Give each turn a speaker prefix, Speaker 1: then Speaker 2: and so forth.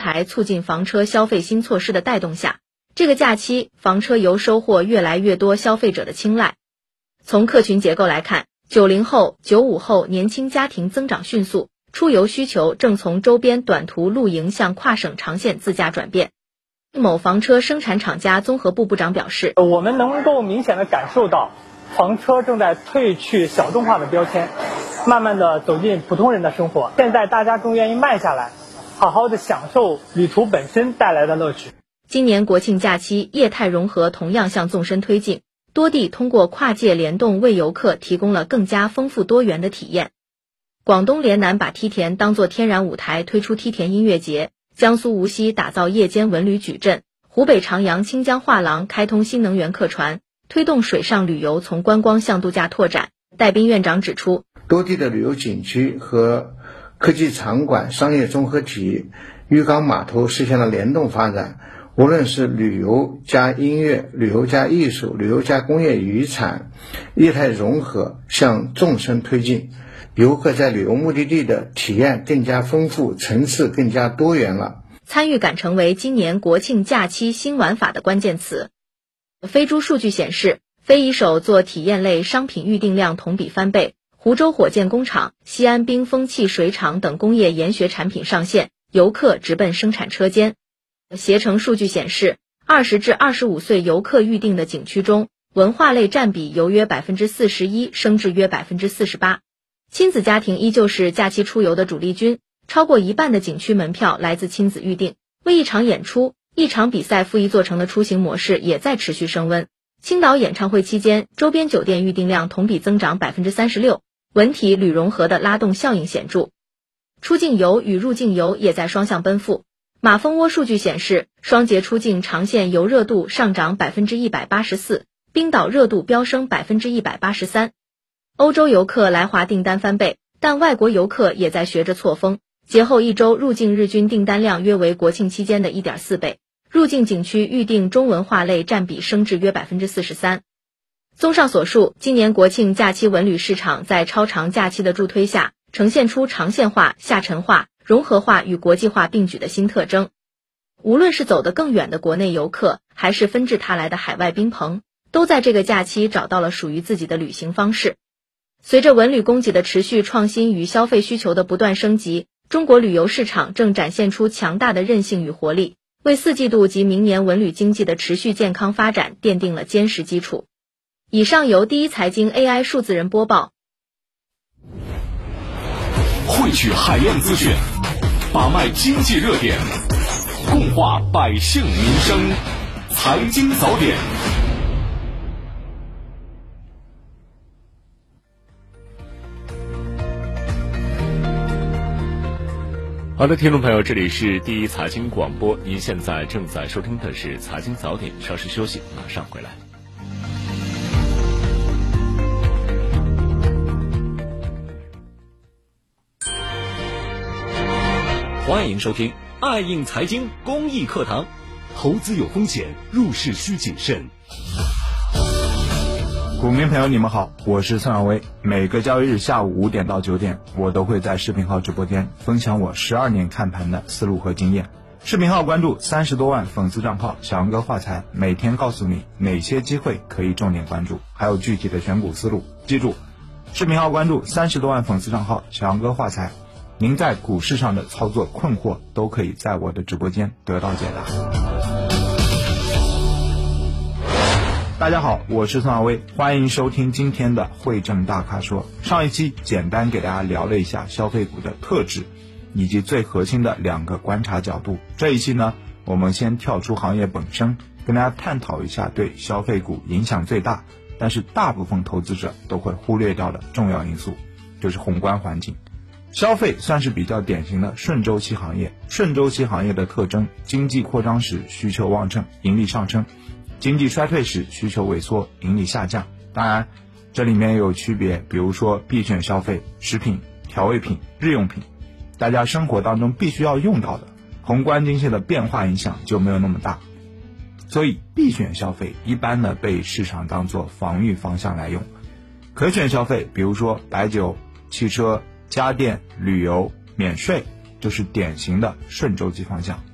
Speaker 1: 台促进房车消费新措施的带动下，这个假期房车游收获越来越多消费者的青睐。从客群结构来看，90后、95后年轻家庭增长迅速，出游需求正从周边短途露营向跨省长线自驾转变。某房车生产厂家综合部部长表示，
Speaker 2: 我们能够明显地感受到房车正在褪去小众化的标签，慢慢地走进普通人的生活。现在大家更愿意慢下来，好好的享受旅途本身带来的乐趣。
Speaker 1: 今年国庆假期业态融合同样向纵深推进，多地通过跨界联动为游客提供了更加丰富多元的体验。广东联南把梯田当作天然舞台推出梯田音乐节，江苏无锡打造夜间文旅矩阵，湖北长阳清江画廊开通新能源客船，推动水上旅游从观光向度假拓展。戴斌院长指出，
Speaker 3: 多地的旅游景区和科技场馆、商业综合体、渔港码头实现了联动发展，无论是旅游加音乐、旅游加艺术、旅游加工业遗产，业态融合向纵深推进，游客在旅游目的地的体验更加丰富，层次更加多元了。
Speaker 1: 参与感成为今年国庆假期新玩法的关键词。飞猪数据显示，非一手做体验类商品预订量同比翻倍，湖州火箭工厂、西安冰封汽水厂等工业研学产品上线，游客直奔生产车间。携程数据显示，20至25岁游客预订的景区中，文化类占比由约 41% 升至约 48%。亲子家庭依旧是假期出游的主力军，超过一半的景区门票来自亲子预订。为一场演出、一场比赛付一座城的出行模式也在持续升温。青岛演唱会期间，周边酒店预订量同比增长 36%， 文体旅融合的拉动效应显著。出境游与入境游也在双向奔赴。马蜂窝数据显示，双节出境长线游热度上涨 184%， 冰岛热度飙升 183%。欧洲游客来华订单翻倍，但外国游客也在学着错峰。节后一周入境日均订单量约为国庆期间的 1.4 倍，入境景区预订中文化类占比升至约 43%。综上所述，今年国庆假期文旅市场在超长假期的助推下，呈现出长线化、下沉化、融合化与国际化并举的新特征。无论是走得更远的国内游客，还是纷至沓来的海外宾朋，都在这个假期找到了属于自己的旅行方式。随着文旅供给的持续创新与消费需求的不断升级，中国旅游市场正展现出强大的韧性与活力，为4季度及明年文旅经济的持续健康发展奠定了坚实基础。以上由第一财经 AI 数字人播报。
Speaker 4: 汇聚海量资讯，把脉经济热点，共话百姓民生，财经早点。好的，听众朋友，这里是第一财经广播，您现在正在收听的是财经早点，稍事休息，马上回来。
Speaker 5: 欢迎收听爱应财经公益课堂。
Speaker 4: 投资有风险，入市需谨慎。
Speaker 6: 股民朋友你们好，我是孙晓薇。每个交易日下午5点到9点，我都会在视频号直播间分享我12年看盘的思路和经验。视频号关注30多万粉丝账号小杨哥话财，每天告诉你哪些机会可以重点关注，还有具体的选股思路。记住，视频号关注30多万粉丝账号小杨哥话财，您在股市上的操作困惑都可以在我的直播间得到解答。大家好，我是孙晓薇，欢迎收听今天的汇证大咖说。上一期简单给大家聊了一下消费股的特质以及最核心的2个观察角度。这一期呢，我们先跳出行业本身，跟大家探讨一下对消费股影响最大，但是大部分投资者都会忽略掉的重要因素，就是宏观环境。消费算是比较典型的顺周期行业，顺周期行业的特征，经济扩张时需求旺盛，盈利上升，经济衰退时需求萎缩，盈利下降。当然这里面也有区别，比如说必选消费、食品、调味品、日用品，大家生活当中必须要用到的，宏观经济的变化影响就没有那么大。所以必选消费一般呢被市场当作防御方向来用，可选消费比如说白酒、汽车、家电、旅游、免税，就是典型的顺周期方向。